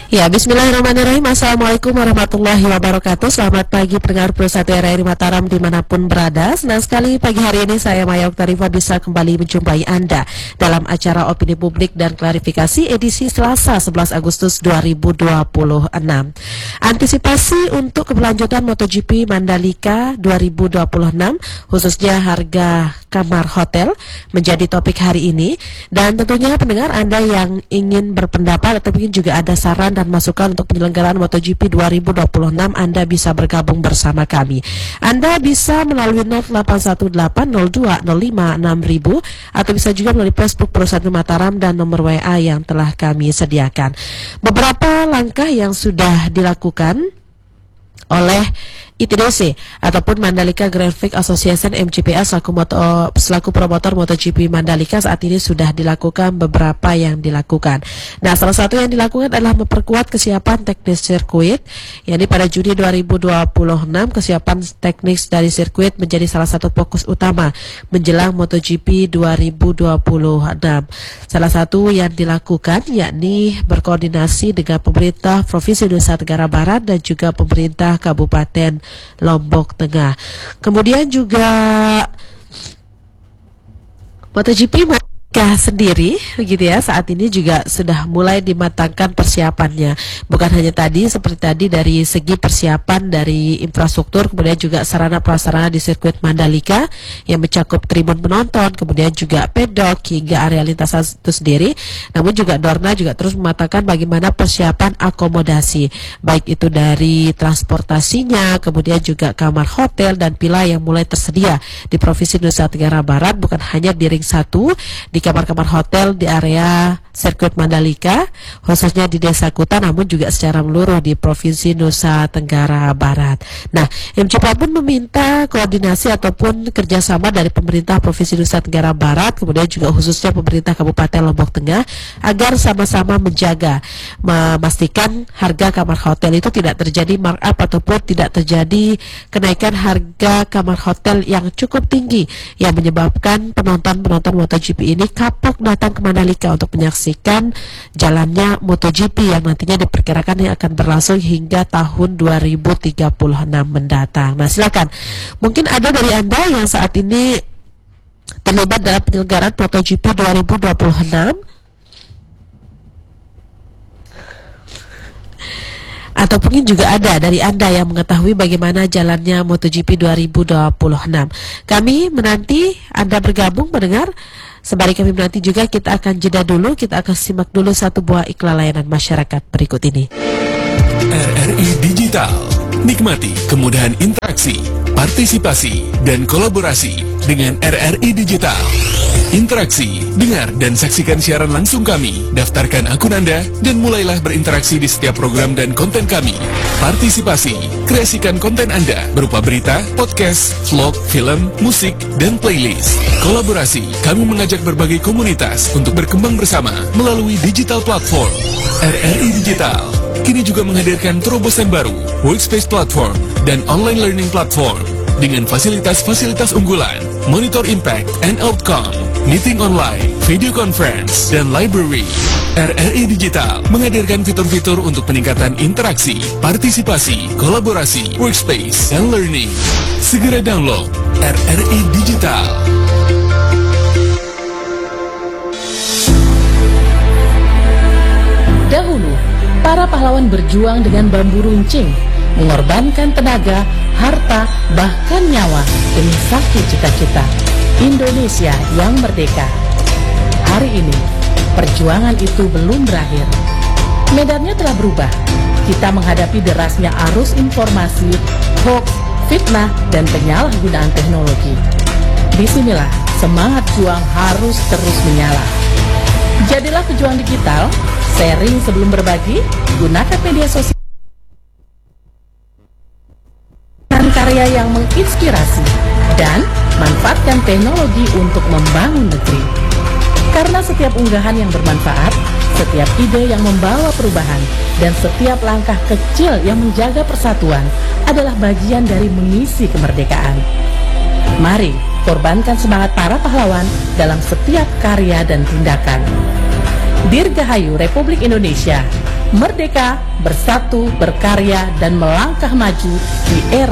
Ya, bismillahirrahmanirrahim. Assalamualaikum warahmatullahi wabarakatuh. Selamat pagi pendengar Pro 1 RRI Mataram dimanapun berada. Senang sekali pagi hari ini saya Maya Oktarifa bisa kembali menjumpai Anda dalam acara Opini Publik dan Klarifikasi edisi Selasa 11 Agustus 2026. Antisipasi untuk keberlanjutan MotoGP Mandalika 2026, khususnya harga kamar hotel, menjadi topik hari ini. Dan tentunya pendengar Anda yang ingin berpendapat atau mungkin juga ada saran dan masukan untuk penyelenggaraan MotoGP 2026, Anda bisa bergabung bersama kami. Anda bisa melalui 081802056000 atau bisa juga melalui Facebook Pro 1 Mataram dan nomor WA yang telah kami sediakan. Beberapa langkah yang sudah dilakukan oleh ITDC ataupun Mandalika Graphic Association MGPA selaku promotor MotoGP Mandalika saat ini sudah dilakukan beberapa yang dilakukan. Nah, salah satu yang dilakukan adalah memperkuat kesiapan teknis sirkuit. Yakni pada Juni 2026 kesiapan teknis dari sirkuit menjadi salah satu fokus utama menjelang MotoGP 2026. Salah satu yang dilakukan yakni berkoordinasi dengan pemerintah Provinsi Nusa Tenggara Barat dan juga pemerintah Kabupaten Lombok Tengah. Kemudian juga MotoGP sendiri begitu ya, saat ini juga sudah mulai dimatangkan persiapannya. Bukan hanya tadi seperti tadi dari segi persiapan dari infrastruktur, kemudian juga sarana prasarana di sirkuit Mandalika yang mencakup tribun penonton, kemudian juga pedok hingga area lintasan itu sendiri. Namun juga Dorna juga terus mematangkan bagaimana persiapan akomodasi, baik itu dari transportasinya, kemudian juga kamar hotel dan villa yang mulai tersedia di Provinsi Nusa Tenggara Barat, bukan hanya di ring 1 di kamar-kamar hotel di area sirkuit Mandalika, khususnya di Desa Kuta, namun juga secara menyeluruh di Provinsi Nusa Tenggara Barat. Nah, MGPA pun meminta koordinasi ataupun kerjasama dari pemerintah Provinsi Nusa Tenggara Barat, kemudian juga khususnya pemerintah Kabupaten Lombok Tengah, agar sama-sama menjaga, memastikan harga kamar hotel itu tidak terjadi markup ataupun tidak terjadi kenaikan harga kamar hotel yang cukup tinggi yang menyebabkan penonton-penonton MotoGP ini kapok datang ke Mandalika untuk menyaksikan jalannya MotoGP yang nantinya diperkirakan yang akan berlangsung hingga tahun 2036 mendatang. Nah, silakan. Mungkin ada dari Anda yang saat ini terlibat dalam penyelenggaraan MotoGP 2026 atau mungkin juga ada dari Anda yang mengetahui bagaimana jalannya MotoGP 2026. Kami menanti Anda bergabung mendengar. Sembari kami menanti juga, kita akan jeda dulu, kita akan simak dulu satu buah iklan layanan masyarakat berikut ini. RRI Digital, nikmati kemudahan interaksi, partisipasi, dan kolaborasi dengan RRI Digital. Interaksi, dengar dan saksikan siaran langsung kami, daftarkan akun Anda, dan mulailah berinteraksi di setiap program dan konten kami. Partisipasi, kreasikan konten Anda berupa berita, podcast, vlog, film, musik, dan playlist. Kolaborasi, kami mengajak berbagai komunitas untuk berkembang bersama melalui digital platform. RRI Digital kini juga menghadirkan terobosan baru, workspace platform, dan online learning platform dengan fasilitas-fasilitas unggulan, monitor impact and outcome, meeting online, video conference, dan library. RRI Digital menghadirkan fitur-fitur untuk peningkatan interaksi, partisipasi, kolaborasi, workspace, dan learning. Segera download RRI Digital. Dahulu, para pahlawan berjuang dengan bambu runcing, mengorbankan tenaga, harta, bahkan nyawa demi satu cita-cita, Indonesia yang merdeka. Hari ini, perjuangan itu belum berakhir. Medannya telah berubah. Kita menghadapi derasnya arus informasi, hoax, fitnah, dan penyalahgunaan teknologi. Disinilah semangat juang harus terus menyala. Jadilah pejuang digital, sharing sebelum berbagi, gunakan media sosial karya yang menginspirasi, dan manfaatkan teknologi untuk membangun negeri. Karena setiap unggahan yang bermanfaat, setiap ide yang membawa perubahan, dan setiap langkah kecil yang menjaga persatuan adalah bagian dari mengisi kemerdekaan. Mari korbankan semangat para pahlawan dalam setiap karya dan tindakan. Dirgahayu Republik Indonesia, Merdeka, bersatu, berkarya, dan melangkah maju di era